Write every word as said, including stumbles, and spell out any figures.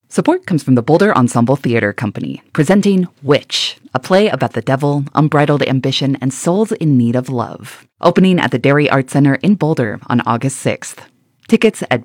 Support comes from the Boulder Ensemble Theater Company, presenting Witch, a play about the devil, unbridled ambition, and souls in need of love. Opening at the Dairy Arts Center in Boulder on August sixth. Tickets at